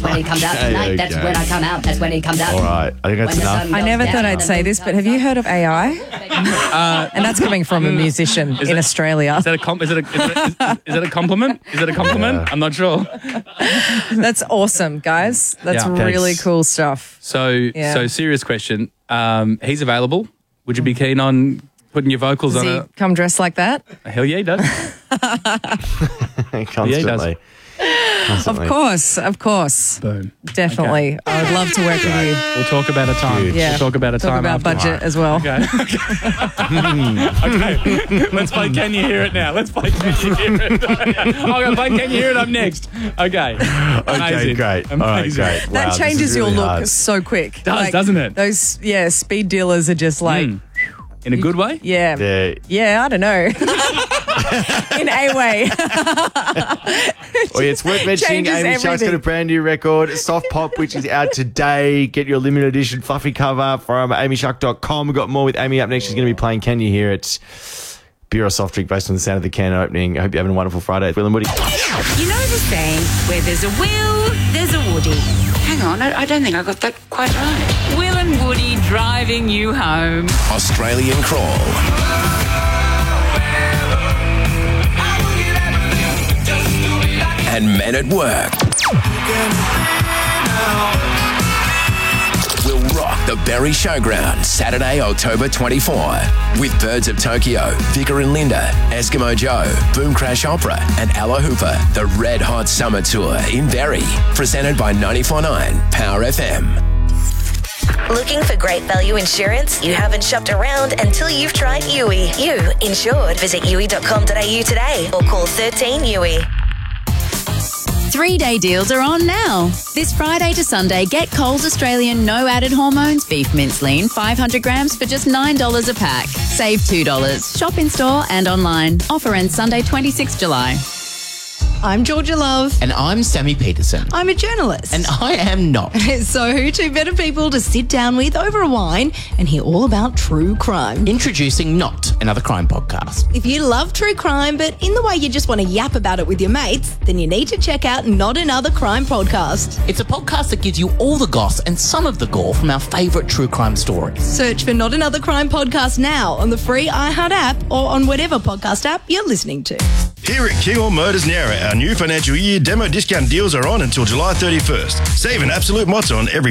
When he comes out tonight, that's when I come out. That's when he comes out. All right. I think that's enough. I never thought I'd say this, but have you heard of AI? And that's coming from a musician in Australia. Is that a compliment? Is it a compliment? Yeah. I'm not sure. That's awesome, guys. That's really cool stuff. So serious question. He's available. Would you be keen on putting your vocals Does on he it? come dressed like that? Hell yeah, he does. Constantly. Of course. Boom. Definitely. Okay. I would love to work with you. We'll talk about a time. Yeah. We'll talk about a time. Talk about budget as well. Okay. Okay. Let's play Can You Hear It now. Let's play Can You Hear It. I'm going to play Can You Hear It up next. Okay. Okay, great. All right, great. That Wow, changes your really look hard. so quick. Doesn't it? Those, speed dealers are just like... In a good way? Yeah. Yeah, I don't know. In a way. Well, it's worth mentioning Changes Amy Shark's got a everything. brand new record, Soft Pop, which is out today. Get your limited edition fluffy cover from amyshark.com. We've got more with Amy up next. She's going to be playing Can You Hear It? Beer or soft drink based on the sound of the can opening. I hope you're having a wonderful Friday. It's Will and Woody. You know the saying, where there's a Will, there's a Woody. Hang on, I don't think I got that quite right. Will and Woody driving you home. Australian Crawl. And Men at Work. Will rock the Berry Showground Saturday, October 24 with Birds of Tokyo, Vicar and Linda, Eskimo Joe, Boom Crash Opera and Ella Hooper. The Red Hot Summer Tour in Berry. Presented by 94.9 Power FM. Looking for great value insurance? You haven't shopped around until you've tried Yui. You insured. Visit yui.com.au today or call 13 Yui. 3-day deals are on now. This Friday to Sunday, get Coles Australian no added hormones beef mince lean 500 grams for just $9 a pack. Save $2. Shop in store and online. Offer ends Sunday 26 July. I'm Georgia Love. And I'm Sammy Peterson. I'm a journalist. And I am not. So who two better people to sit down with over a wine and hear all about true crime? Introducing Not, another crime podcast. If you love true crime, but in the way you just want to yap about it with your mates, then you need to check out Not Another Crime podcast. It's a podcast that gives you all the goss and some of the gore from our favourite true crime stories. Search for Not Another Crime podcast now on the free iHeart app or on whatever podcast app you're listening to. Here at King All Motors Nowra, our new financial year demo discount deals are on until July 31st. Save an absolute motto on every